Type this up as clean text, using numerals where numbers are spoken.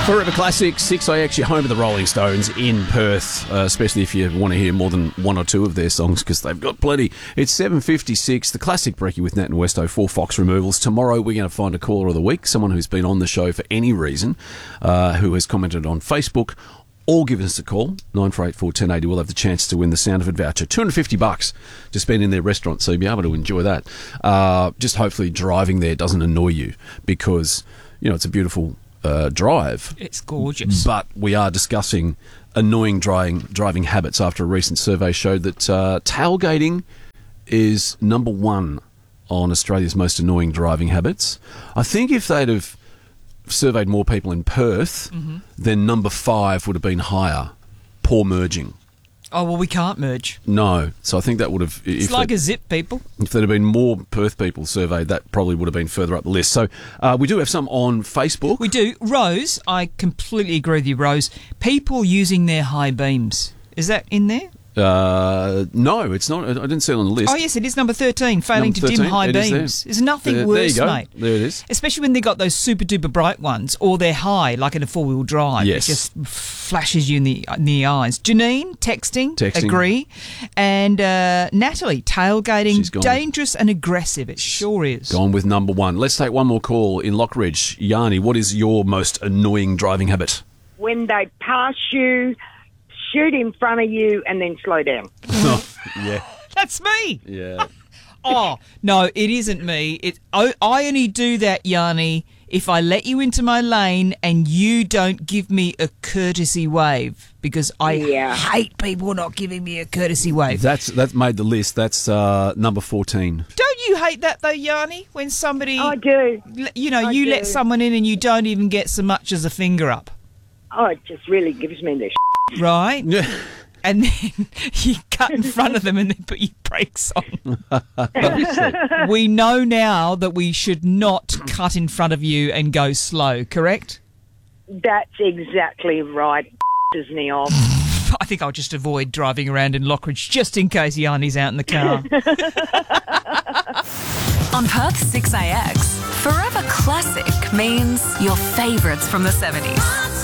Forever Classic, 6AX, your home of the Rolling Stones in Perth, especially if you want to hear more than one or two of their songs because they've got plenty. It's 7:56, the classic Brekkie with Nat and Westo for Fox Removals. Tomorrow we're going to find a caller of the week, someone who's been on the show for any reason, who has commented on Facebook, or given us a call, 9484 1080. We'll have the chance to win the Sound of It voucher, $250 to spend in their restaurant, so you'll be able to enjoy that. Just hopefully driving there doesn't annoy you because, you know, it's a beautiful drive. It's gorgeous. But we are discussing annoying driving habits after a recent survey showed that tailgating is number one on Australia's most annoying driving habits. I think if they'd have surveyed more people in Perth, then number 5 would have been higher. Poor merging. Oh, well, we can't merge. No. So I think that would have... It's like a zip, people. If there'd have been more Perth people surveyed, that probably would have been further up the list. So we do have some on Facebook. We do. Rose, I completely agree with you, Rose. People using their high beams. Is that in there? No, it's not. I didn't see it on the list. Oh, yes, it is number 13, failing Number to dim 13, high it is beams. there. There's nothing worse, there you go. mate. There it is. Especially when they've got those super-duper bright ones, or they're high, like in a four-wheel drive. Yes. It just flashes you in the eyes. Janine, texting, agree. And Natalie, tailgating, She's gone. dangerous and aggressive. It sure is. Gone with number 1. Let's take one more call in Lockridge. Yanni, what is your most annoying driving habit? When they pass you, shoot in front of you, and then slow down. Yeah. That's me. Yeah. Oh, no, it isn't me. I only do that, Yanni, if I let you into my lane and you don't give me a courtesy wave, because I hate people not giving me a courtesy wave. That's made the list. That's number 14. Don't you hate that, though, Yanni, when somebody... I do. You know, I you do. let someone in and you don't even get so much as a finger up, Oh, it just really gives me the right? Yeah. And then you cut in front of them and then put your brakes on. We know now that we should not cut in front of you and go slow, correct? That's exactly right. Pisses me off. I think I'll just avoid driving around in Lockridge just in case Yanni's out in the car. On Perth 6AX, Forever Classic means your favourites from the 70s.